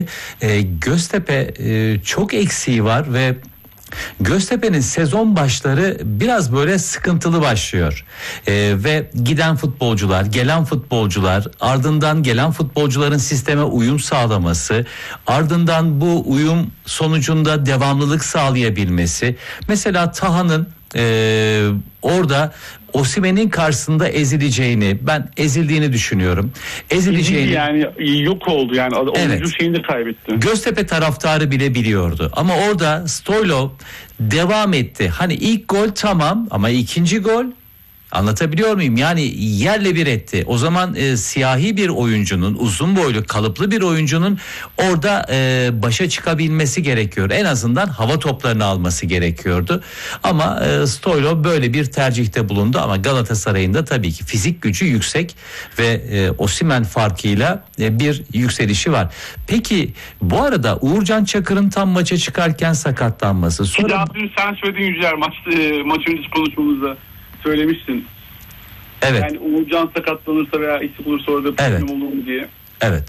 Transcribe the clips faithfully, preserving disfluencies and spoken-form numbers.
e, Göztepe e, çok eksiği var ve Göztepe'nin sezon başları biraz böyle sıkıntılı başlıyor. Ee, ve giden futbolcular, gelen futbolcular, ardından gelen futbolcuların sisteme uyum sağlaması, ardından bu uyum sonucunda devamlılık sağlayabilmesi. Mesela Taha'nın e, orada Osimhen'in karşısında ezileceğini, ben ezildiğini düşünüyorum. Ezileceğini, yani yok oldu yani, evet, oyuncu şeyini de kaybetti. Göztepe taraftarı bile biliyordu. Ama orada Stoylov devam etti. Hani ilk gol tamam ama ikinci gol, anlatabiliyor muyum? Yani yerle bir etti. O zaman e, siyahi bir oyuncunun, uzun boylu, kalıplı bir oyuncunun orada e, başa çıkabilmesi gerekiyor. En azından hava toplarını alması gerekiyordu. Ama e, Stoylov böyle bir tercihte bulundu. Ama Galatasaray'ın da tabii ki fizik gücü yüksek ve e, Osimhen farkıyla e, bir yükselişi var. Peki bu arada Uğurcan Çakır'ın tam maça çıkarken sakatlanması. Sonra... Bir daha sen söylediğin Yücel maç, e, maç öncesi konuşmamızda söylemiştin. Evet. Yani Uğurcan sakatlanırsa veya eksik olursa orada problem evet. olur mu diye. Evet.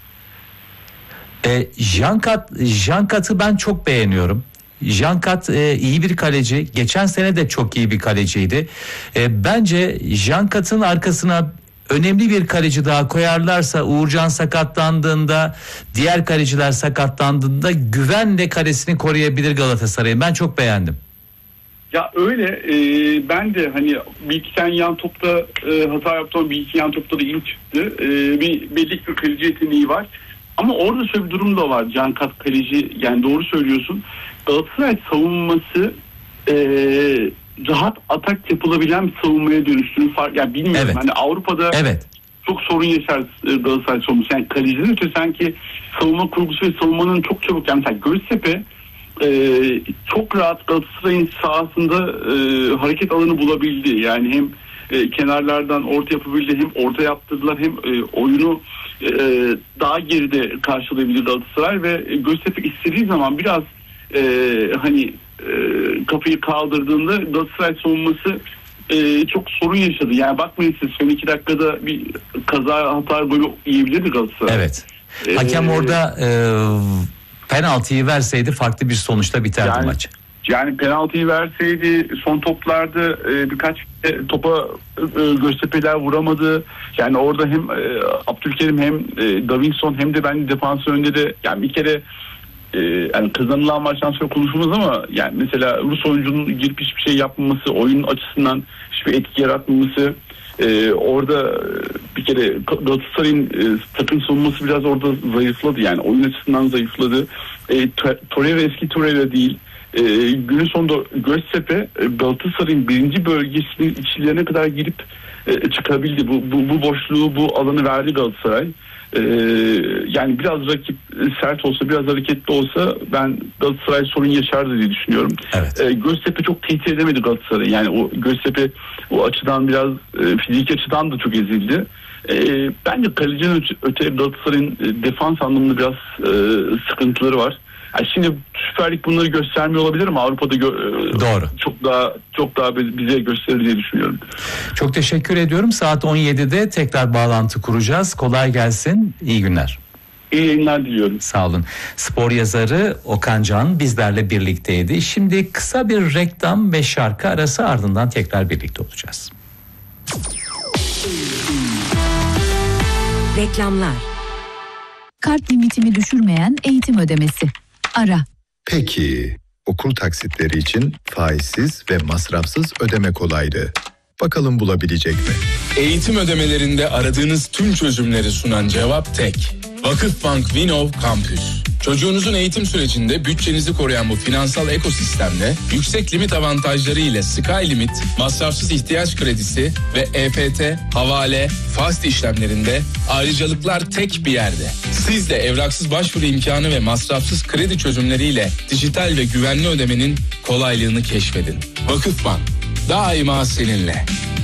E, Jankat, Jankat'ı ben çok beğeniyorum. Jankat e, iyi bir kaleci. Geçen sene de çok iyi bir kaleciydi. E, bence Jankat'ın arkasına önemli bir kaleci daha koyarlarsa, Uğurcan sakatlandığında, diğer kaleciler sakatlandığında güvenle kalesini koruyabilir Galatasaray'ın. Ben çok beğendim. Ya öyle e, ben de hani bir iki tane yan topta e, hata yaptım, bir iki yan topta da iyi çıktı. E, bir belli bir kaleci yeteneği var. Ama orada şöyle bir durum da var. Cankat kaleci, yani doğru söylüyorsun. Galatasaray savunması e, rahat atak yapılabilen bir savunmaya dönüştüğünü fark. Yani bilmiyorum. Evet. Hani Avrupa'da evet. çok sorun yaşar Galatasaray savunması. Yani kalecinin öte sanki savunma kurgusu ve savunmanın çok çabuk. Yani mesela Göztepe Ee, çok rahat Galatasaray'ın sahasında e, hareket alanı bulabildi. Yani hem e, kenarlardan orta yapabildi, hem orta yaptırdılar, hem e, oyunu e, daha geride karşılayabildi Galatasaray ve Göztepe istediği zaman biraz e, hani e, kapıyı kaldırdığında Galatasaray savunması e, çok sorun yaşadı. Yani bakmayın siz, son iki dakikada bir kaza hata golü yiyebilirdi Galatasaray. Evet. Hakem ee, orada e, penaltıyı verseydi farklı bir sonuçta biterdi yani, maç. Yani penaltıyı verseydi son toplarda e, birkaç e, topa e, Göztepe'ler vuramadı. Yani orada hem e, Abdülkerim hem e, Davinson hem de bence defans önünde de yani bir kere e, yani kazanılan maçtan sonra konuşulmaz ama yani mesela Rus oyuncunun girip hiçbir şey yapmaması, oyun açısından hiçbir etki yaratmaması, Ee, orada bir kere Galatasaray'ın e, takım savunması biraz orada zayıfladı, yani oyun açısından zayıfladı. E, Torreira eski Torreira değil. E, günün sonunda Göztepe Galatasaray'ın birinci bölgesinin içlerine kadar girip e, çıkabildi. Bu, bu, bu boşluğu, bu alanı verdi Galatasaray. Ee, yani biraz rakip sert olsa, biraz hareketli olsa ben Galatasaray sorun yaşardı diye düşünüyorum. Evet. Ee, Göztepe çok tehdit edemedi Galatasaray. Yani o Göztepe o açıdan biraz e, fizik açıdan da çok ezildi. Ee, bence kalecinin öte Galatasaray'ın e, defans anlamında biraz e, sıkıntıları var. Yani şimdi Süper Lig bunları göstermiyor olabilir ama Avrupa'da gö- Doğru. çok daha çok daha bize gösterir diye düşünüyorum. Çok teşekkür ediyorum. Saat on yedide tekrar bağlantı kuracağız. Kolay gelsin. İyi günler. İyi yayınlar diliyorum. Sağ olun. Spor yazarı Okan Can bizlerle birlikteydi. Şimdi kısa bir reklam ve şarkı arası, ardından tekrar birlikte olacağız. Reklamlar. Kart limitimi düşürmeyen eğitim ödemesi. Ara. Peki, okul taksitleri için faizsiz ve masrafsız ödeme kolaylığı. Bakalım bulabilecek mi? Eğitim ödemelerinde aradığınız tüm çözümleri sunan cevap tek. Vakıfbank Vinov Campus. Çocuğunuzun eğitim sürecinde bütçenizi koruyan bu finansal ekosistemde yüksek limit avantajları ile Sky Limit, masrafsız ihtiyaç kredisi ve E F T, havale, fast işlemlerinde ayrıcalıklar tek bir yerde. Siz de evraksız başvuru imkanı ve masrafsız kredi çözümleriyle dijital ve güvenli ödemenin kolaylığını keşfedin. Vakıfbank, daima seninle.